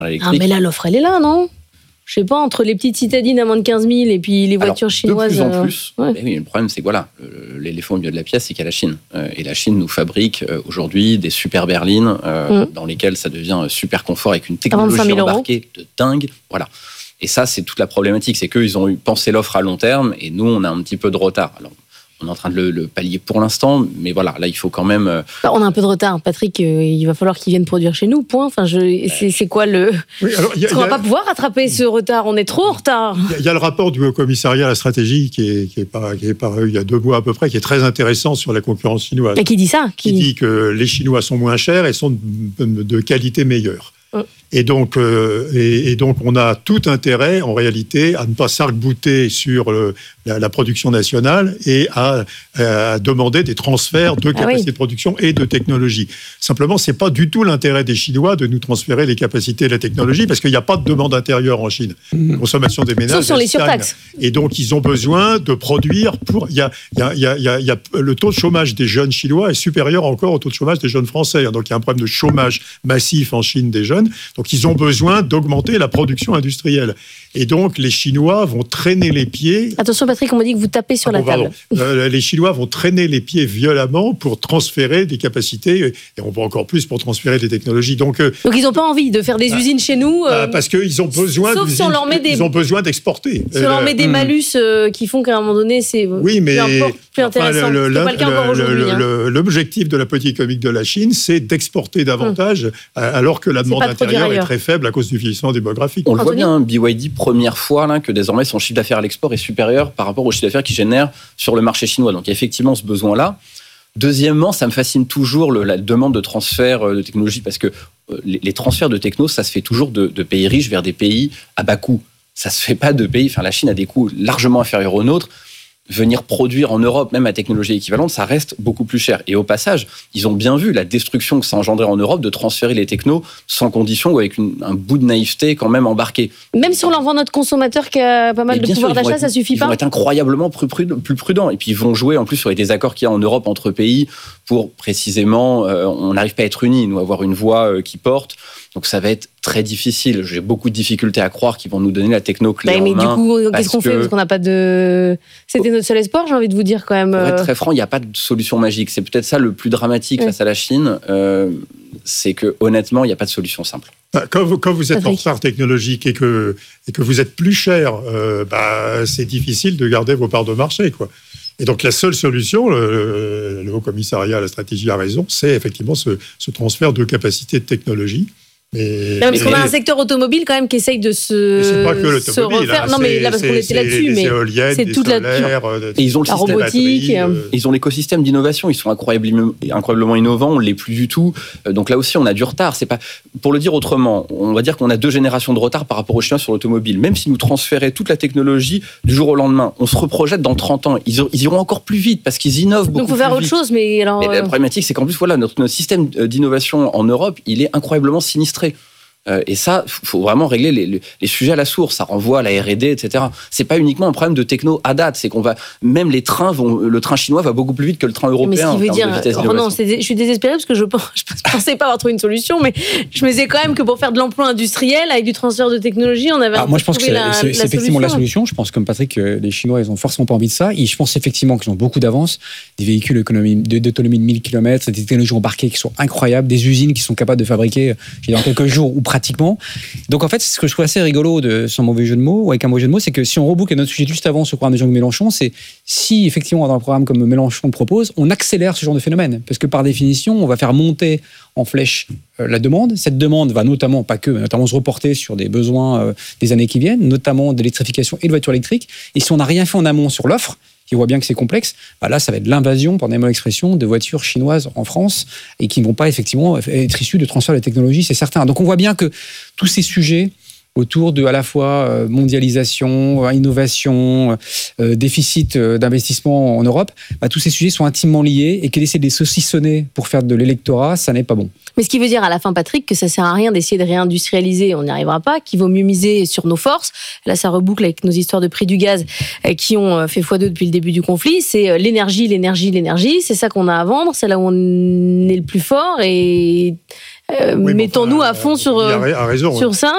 Ah, mais là, l'offre, elle est là, non ? Je sais pas, entre les petites citadines à moins de 15 000 et puis les voitures chinoises... De plus en plus. Ouais. Oui, le problème, c'est que l'éléphant au milieu de la pièce, c'est qu'il y a la Chine. Et la Chine nous fabrique aujourd'hui des super berlines dans lesquelles ça devient super confort avec une technologie embarquée de dingue. Voilà. Et ça, c'est toute la problématique. C'est qu'eux, ils ont pensé l'offre à long terme et nous, on a un petit peu de retard. Alors, on est en train de le pallier pour l'instant, mais voilà, là, il faut quand même... On a un peu de retard. Patrick, il va falloir qu'ils viennent produire chez nous, point. Enfin, c'est quoi le... Oui, alors, on ne va pas pouvoir rattraper ce retard, on est trop en retard. Il y a le rapport du Haut Commissariat à la stratégie qui est paru il y a 2 mois à peu près, qui est très intéressant sur la concurrence chinoise. Et qui dit ça ? Qui dit que les Chinois sont moins chers et sont de qualité meilleure. Et donc, on a tout intérêt, en réalité, à ne pas s'arc-bouter sur la production nationale et à demander des transferts de capacités de production et de technologie. Simplement, c'est pas du tout l'intérêt des Chinois de nous transférer les capacités et la technologie, parce qu'il n'y a pas de demande intérieure en Chine. La consommation des ménages, sauf sur les surtaxes. Et donc, ils ont besoin de produire pour... Il y a le taux de chômage des jeunes Chinois est supérieur encore au taux de chômage des jeunes Français. Donc, il y a un problème de chômage massif en Chine des jeunes. Donc, ils ont besoin d'augmenter la production industrielle. Et donc, les Chinois vont traîner les pieds... Attention, Patrick, on m'a dit que vous tapez sur la table. Les Chinois vont traîner les pieds violemment pour transférer des capacités, et on va encore plus pour transférer des technologies. Donc ils n'ont pas envie de faire des usines chez nous parce qu'ils ont besoin sauf si on leur met ils ont besoin d'exporter. Si on leur met des malus qui font qu'à un moment donné, c'est plus intéressant. C'est pas le cas encore aujourd'hui. L'objectif de la politique économique de la Chine, c'est d'exporter davantage, alors que la demande intérieure est très faible à cause du vieillissement démographique. On le voit bien, BYD, première fois là, que désormais son chiffre d'affaires à l'export est supérieur par rapport au chiffre d'affaires qu'il génère sur le marché chinois. Donc il y a effectivement ce besoin-là. Deuxièmement, ça me fascine toujours la demande de transfert de technologie, parce que les transferts de techno, ça se fait toujours de pays riches vers des pays à bas coût. Ça se fait pas de pays... Enfin, la Chine a des coûts largement inférieurs aux nôtres. Venir produire en Europe, même à technologie équivalente, ça reste beaucoup plus cher. Et au passage, ils ont bien vu la destruction que ça engendrait en Europe de transférer les technos sans condition ou avec un bout de naïveté quand même embarqué. Même si on leur vend notre consommateur qui a pas mal de pouvoir d'achat, ça suffit pas ? Ils vont être incroyablement plus prudents. Et puis ils vont jouer en plus sur les désaccords qu'il y a en Europe entre pays pour précisément, on n'arrive pas à être unis, nous avoir une voix qui porte. Donc ça va être très difficile. J'ai beaucoup de difficultés à croire qu'ils vont nous donner la techno clé en main. Mais du coup, qu'est-ce qu'on fait ? Parce qu'on n'a pas de... C'était notre seul espoir, j'ai envie de vous dire quand même. Pour être très franc, il n'y a pas de solution magique. C'est peut-être ça le plus dramatique face à la Chine. C'est que honnêtement, il n'y a pas de solution simple. Quand vous êtes en retard technologique et que vous êtes plus cher, c'est difficile de garder vos parts de marché, quoi. Et donc la seule solution, le Haut Commissariat à la stratégie a raison, c'est effectivement ce transfert de capacité de technologie. Parce qu'on a un secteur automobile quand même qui essaye de se refaire. Non, mais là, parce qu'on était là-dessus, mais c'est toute la robotique. Ils ont l'écosystème d'innovation, ils sont incroyablement innovants, on ne l'est plus du tout. Donc là aussi, on a du retard. C'est pas... Pour le dire autrement, on va dire qu'on a 2 générations de retard par rapport aux Chinois sur l'automobile. Même s'ils nous transféraient toute la technologie du jour au lendemain, on se reprojette dans 30 ans. Ils iront encore plus vite parce qu'ils innovent beaucoup. Donc il faut faire autre chose, mais alors... Mais la problématique, c'est qu'en plus, voilà, notre système d'innovation en Europe, il est incroyablement sinistré. Et ça, il faut vraiment régler les sujets à la source. Ça renvoie à la R&D, etc. C'est pas uniquement un problème de techno à date. C'est qu'on va, même le train chinois va beaucoup plus vite que le train européen. Mais ce qui veut dire, je suis désespérée parce que je pensais pas avoir trouvé une solution, mais je me disais quand même que pour faire de l'emploi industriel avec du transfert de technologie, on avait. Moi, je pense que c'est effectivement la solution. Je pense, comme Patrick, que les Chinois, ils ont forcément pas envie de ça. Et je pense effectivement qu'ils ont beaucoup d'avance. Des véhicules d'autonomie de 1000 km, des technologies embarquées qui sont incroyables, des usines qui sont capables de fabriquer dans quelques jours ou pratiquement. Donc en fait, ce que je trouve assez rigolo, sans mauvais jeu de mots, ou avec un mauvais jeu de mots, c'est que si on reboucle notre sujet juste avant ce programme de Jean-Luc Mélenchon, c'est si effectivement dans un programme comme Mélenchon le propose, on accélère ce genre de phénomène. Parce que par définition, on va faire monter en flèche la demande. Cette demande va notamment, pas que, mais notamment se reporter sur des besoins des années qui viennent, notamment d'électrification et de voitures électriques. Et si on n'a rien fait en amont sur l'offre, qui voit bien que c'est complexe, là, ça va être l'invasion, pardonnez-moi l'expression, de voitures chinoises en France et qui ne vont pas effectivement être issues de transfert de technologie, c'est certain. Donc on voit bien que tous ces sujets autour de à la fois mondialisation, innovation, déficit d'investissement en Europe, tous ces sujets sont intimement liés et qu'essayer de les saucissonner pour faire de l'électorat, ça n'est pas bon. Mais ce qui veut dire à la fin, Patrick, que ça sert à rien d'essayer de réindustrialiser, on n'y arrivera pas, qu'il vaut mieux miser sur nos forces. Là, ça reboucle avec nos histoires de prix du gaz qui ont fait x2 depuis le début du conflit. C'est l'énergie. C'est ça qu'on a à vendre, c'est là où on est le plus fort et mettons-nous à fond sur ça.